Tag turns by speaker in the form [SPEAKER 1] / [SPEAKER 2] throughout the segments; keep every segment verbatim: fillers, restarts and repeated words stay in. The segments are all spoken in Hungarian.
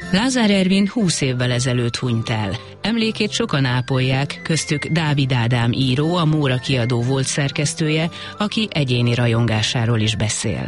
[SPEAKER 1] Lázár Ervin húsz évvel ezelőtt hunyt el. Emlékét sokan ápolják, köztük Dávid Ádám író, a Móra kiadó volt szerkesztője, aki egyéni rajongásáról is beszél.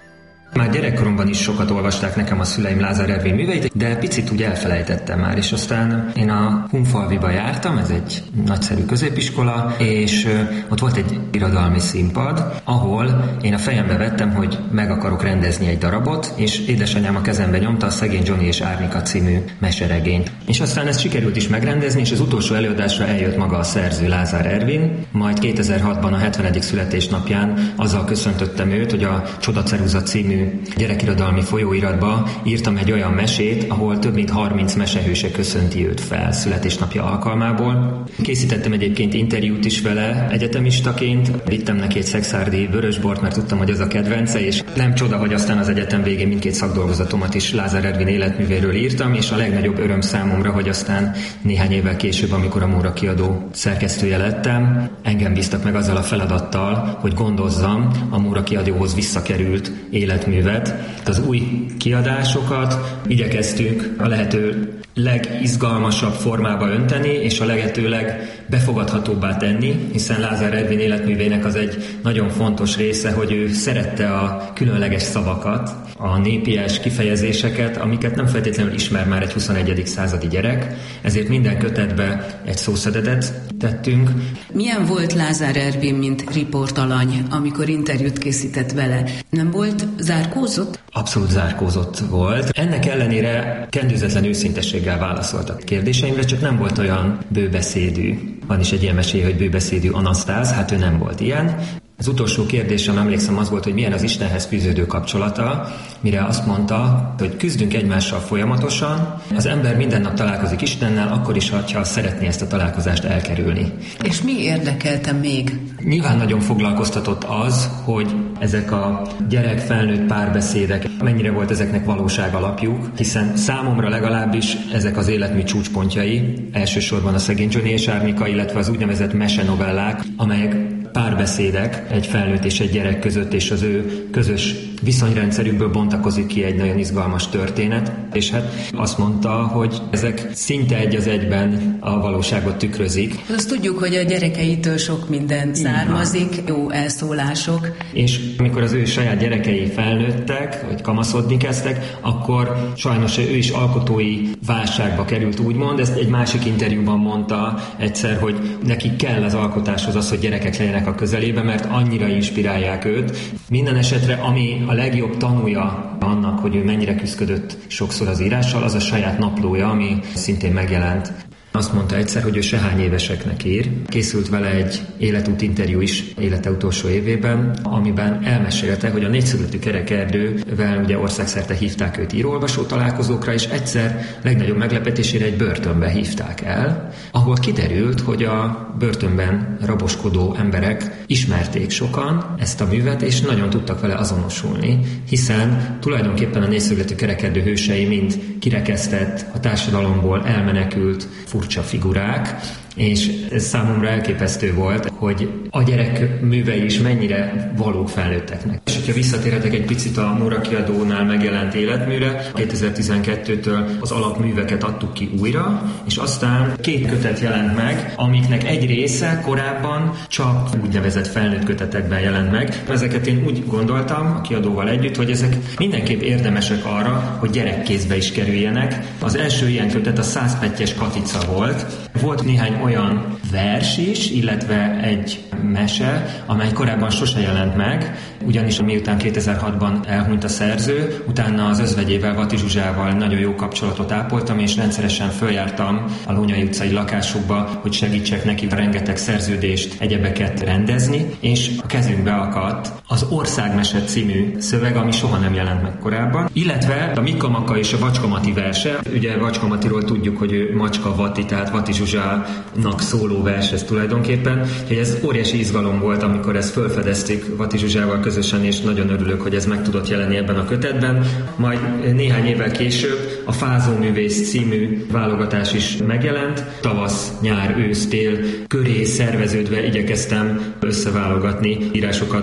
[SPEAKER 2] Már gyerekkoromban is sokat olvasták nekem a szüleim Lázár Ervin műveit, de picit úgy elfelejtettem már, és aztán én a Hunfalviba jártam, ez egy nagyszerű középiskola, és ott volt egy irodalmi színpad, ahol én a fejembe vettem, hogy meg akarok rendezni egy darabot, és édesanyám a kezembe nyomta a Szegény Johnny és Árnika című meseregényt. És aztán ezt sikerült is megrendezni, és az utolsó előadásra eljött maga a szerző, Lázár Ervin, majd kétezer-hatban a hetvenedik születésnapján azzal köszöntöttem őt, hogy a Csodaceruza című gyerekirodalmi folyóiratba írtam egy olyan mesét, ahol több mint harminc mesehőse köszönti őt fel születésnapja alkalmából. Készítettem egyébként interjút is vele egyetemistaként, vittem neki egy szekszárdi vörösbort, mert tudtam, hogy az a kedvence, és nem csoda, hogy aztán az egyetem végén mindkét szakdolgozatomat is Lázár Ervin életművéről írtam, és a legnagyobb öröm számomra, hogy aztán néhány évvel később, amikor a Móra kiadó szerkesztője lettem, engem bíztak meg azzal a feladattal, hogy gondozzam a Móra kiadóhoz visszakerült életművet. Az új kiadásokat igyekeztünk a lehető legizgalmasabb formába önteni, és a lehető legbefogadhatóbbá tenni, hiszen Lázár Ervin életművének az egy nagyon fontos része, hogy ő szerette a különleges szavakat, a népies kifejezéseket, amiket nem feltétlenül ismer már egy huszonegyedik századi gyerek, ezért minden kötetbe egy szószedetet tettünk.
[SPEAKER 1] Milyen volt Lázár Ervin, mint riportalany, amikor interjút készített vele? Nem volt zárkózott?
[SPEAKER 2] Abszolút zárkózott volt. Ennek ellenére kendőzetlen őszinteséggel válaszolt a kérdéseimre, csak nem volt olyan bőbeszédű. Van is egy ilyen meséje, hogy bőbeszédű Anasztáz, hát ő nem volt ilyen. Az utolsó kérdésem, emlékszem, az volt, hogy milyen az Istenhez fűződő kapcsolata, mire azt mondta, hogy küzdünk egymással folyamatosan, az ember minden nap találkozik Istennel, akkor is, ha szeretné ezt a találkozást elkerülni.
[SPEAKER 1] És mi érdekelte még?
[SPEAKER 2] Nyilván nagyon foglalkoztatott az, hogy ezek a gyerek-felnőtt párbeszédek, mennyire volt ezeknek valóság alapjuk, hiszen számomra legalábbis ezek az életmű csúcspontjai, elsősorban a Szegény Johnny és Árnika, illetve az úgynevezett mesenovellák, amelyek párbeszédek egy felnőtt és egy gyerek között, és az ő közös viszonyrendszerükből bontakozik ki egy nagyon izgalmas történet, és hát azt mondta, hogy ezek szinte egy az egyben a valóságot tükrözik.
[SPEAKER 1] Azt tudjuk, hogy a gyerekeitől sok minden származik, jó elszólások.
[SPEAKER 2] És amikor az ő saját gyerekei felnőttek, vagy kamaszodni kezdtek, akkor sajnos ő is alkotói válságba került, úgymond. Ezt egy másik interjúban mondta egyszer, hogy neki kell az alkotáshoz az, hogy gyerekek legyenek a közelében, mert annyira inspirálják őt. Minden esetre, ami a legjobb tanúja annak, hogy ő mennyire küzdött sokszor az írással, az a saját naplója, ami szintén megjelent. Azt mondta egyszer, hogy ő sehány éveseknek ír. Készült vele egy életút interjú is élete utolsó évében, amiben elmesélte, hogy a Négyszögletű Kerekerdővel ugye országszerte hívták őt író-olvasó találkozókra, és egyszer legnagyobb meglepetésére egy börtönbe hívták el, ahol kiderült, hogy a börtönben raboskodó emberek ismerték sokan ezt a művet, és nagyon tudtak vele azonosulni, hiszen tulajdonképpen a Négyszögletű Kerekerdő hősei mind kirekesztett, a társadalomból elmenekült, furcsa figurák, és ez számomra elképesztő volt, hogy a gyerek művei is mennyire valók felnőtteknek. És hogyha visszatérhetek egy picit a Móra kiadónál megjelent életműre, kétezer-tizenkettőtől az alapműveket adtuk ki újra, és aztán két kötet jelent meg, amiknek egy része korábban csak úgynevezett felnőtt kötetekben jelent meg. Ezeket én úgy gondoltam a kiadóval együtt, hogy ezek mindenképp érdemesek arra, hogy gyerekkézbe is kerüljenek. Az első ilyen kötet a Százpettyes Katica volt. Volt néhány olyan vers is, illetve egy mese, amely korábban sose jelent meg, ugyanis miután kétezer-hatban elhunyt a szerző, utána az özvegyével, Vati Zsuzsával nagyon jó kapcsolatot ápoltam, és rendszeresen följártam a Lónyay utcai lakásukba, hogy segítsek neki rengeteg szerződést, egyebeket rendezni, és a kezünkbe akadt az Országmese című szöveg, ami soha nem jelent meg korábban, illetve a Mika Maka és a Vacska Mati verse. Ugye Vacska Matiról tudjuk, hogy ő Macska Vati, tehát Vati Zsuzsának szóló vers ez tulajdonképpen. Úgyhogy ez óriási izgalom volt, amikor ezt felfedezték Vati Zsuzsával közösen, és nagyon örülök, hogy ez meg tudott jelenni ebben a kötetben. Majd néhány évvel később a Fázó művész című válogatás is megjelent. Tavasz, nyár, ősz, tél köré szerveződve igyekeztem összeválogatni írásokat.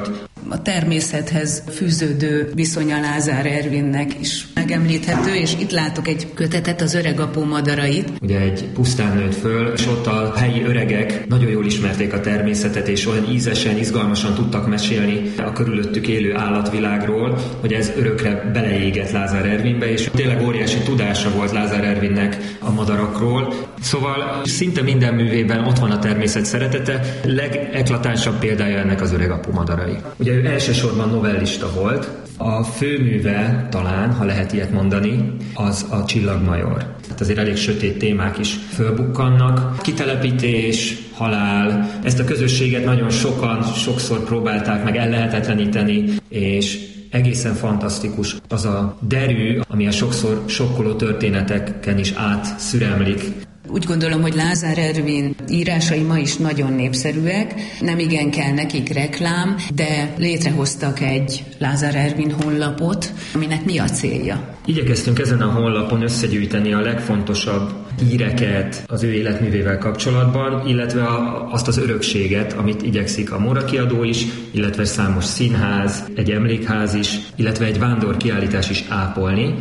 [SPEAKER 3] A természethez fűződő viszonya Lázár Ervinnek is megemlíthető, és itt látok egy kötetet, az Öregapó madarait.
[SPEAKER 2] Ugye egy pusztán nőtt föl, és ott a helyi öregek nagyon jól ismerték a természetet, és olyan ízesen, izgalmasan tudtak mesélni a körülöttük élő állatvilágról, hogy ez örökre beleégett Lázár Ervinbe, és tényleg óriási tudása volt Lázár Ervinnek a madarakról. Szóval szinte minden művében ott van a természet szeretete, legeklatánsabb példája ennek az Öregapó madarai. Ugye ő elsősorban novellista volt, a főműve talán, ha lehet ilyet mondani, az a Csillagmajor. Tehát azért elég sötét témák is fölbukkannak. Kitelepítés, halál, ezt a közösséget nagyon sokan, sokszor próbálták meg ellehetetleníteni, és egészen fantasztikus az a derű, ami a sokszor sokkoló történeteken is átszüremlik.
[SPEAKER 3] Úgy gondolom, hogy Lázár Ervin írásai ma is nagyon népszerűek, nem igen kell nekik reklám, de létrehoztak egy Lázár Ervin honlapot, aminek mi a célja?
[SPEAKER 2] Igyekeztünk ezen a honlapon összegyűjteni a legfontosabb híreket az ő életművével kapcsolatban, illetve a, azt az örökséget, amit igyekszik a Móra Kiadó is, illetve számos színház, egy emlékház is, illetve egy vándorkiállítás is ápolni.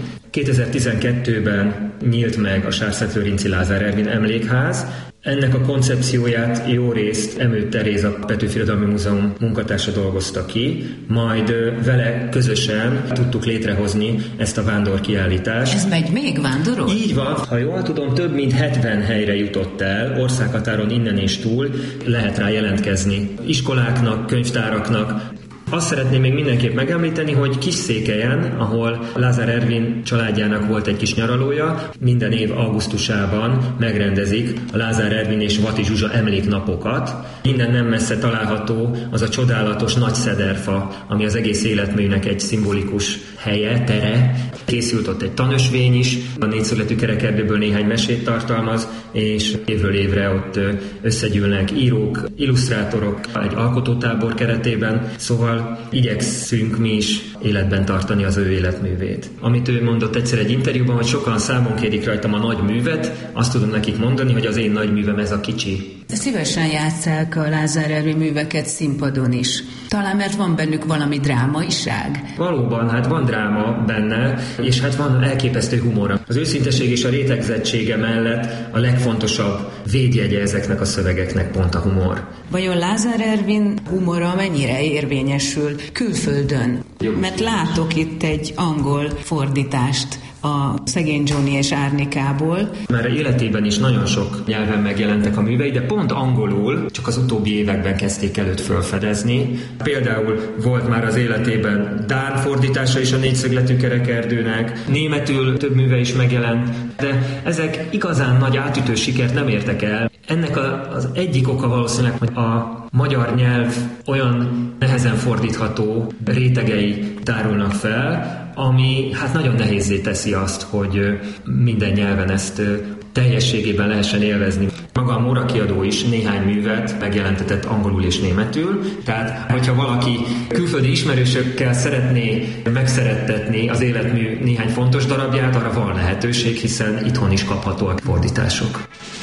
[SPEAKER 2] kétezer-tizenkettőben nyílt meg a Sárszettlőrinci Lázár Ervin emlékház. Ennek a koncepcióját jó részt Emőt Teréz, a Petőfi Irodalmi Múzeum munkatársa dolgozta ki, majd vele közösen tudtuk létrehozni ezt a vándorkiállítást.
[SPEAKER 3] Ez megy még, vándorol?
[SPEAKER 2] Így van. Ha jól tudom, több mint hetven helyre jutott el, országhatáron innen és túl, lehet rá jelentkezni iskoláknak, könyvtáraknak. Azt szeretném még mindenképp megemlíteni, hogy Kisszékelyen, ahol Lázár Ervin családjának volt egy kis nyaralója, minden év augusztusában megrendezik a Lázár Ervin és Vati Zsuzsa emléknapokat. Innen nem messze található az a csodálatos nagy szederfa, ami az egész életműnek egy szimbolikus helye, tere. Készült ott egy tanösvény is, a négyszögletű kerekerdőből néhány mesét tartalmaz, és évről évre ott összegyűlnek írók, illusztrátorok egy alkotótábor keretében, szóval igyekszünk mi is életben tartani az ő életművét. Amit ő mondott egyszer egy interjúban, hogy sokan számon kérik rajtam a nagy művet, azt tudom nekik mondani, hogy az én nagy művem ez a kicsi.
[SPEAKER 3] De szívesen játsszák a Lázár Ervin műveket színpadon is. Talán mert van bennük valami drámaiság.
[SPEAKER 2] Valóban, hát van dráma benne, és hát van elképesztő humor. Az őszinteség és a rétegzettsége mellett a legfontosabb védjegye ezeknek a szövegeknek pont a humor.
[SPEAKER 3] Vajon Lázár Ervin humora mennyire érvényesül külföldön? Mert látok itt egy angol fordítást a Szegény Johnny és Árnikából.
[SPEAKER 2] Már életében is nagyon sok nyelven megjelentek a művei, de pont angolul csak az utóbbi években kezdték előtt felfedezni. Például volt már az életében dán fordítása is a négyszögletű kerekerdőnek, németül több műve is megjelent, de ezek igazán nagy átütő sikert nem értek el. Ennek a, az egyik oka valószínűleg, hogy a magyar nyelv olyan nehezen fordítható rétegei tárulnak fel, ami hát nagyon nehézzé teszi azt, hogy minden nyelven ezt teljességében lehessen élvezni. Maga a Móra Kiadó is néhány művet megjelentetett angolul és németül, tehát hogyha valaki külföldi ismerősökkel szeretné megszerettetni az életmű néhány fontos darabját, arra van lehetőség, hiszen itthon is kaphatóak fordítások.